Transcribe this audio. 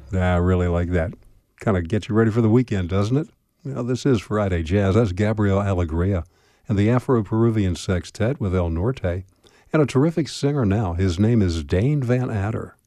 I really like that. Kind of gets you ready for the weekend, doesn't it? Well, this is Friday Jazz. That's Gabriel Alegria and the Afro-Peruvian Sextet with El Norte. And a terrific singer now. His name is Dane Van Adder.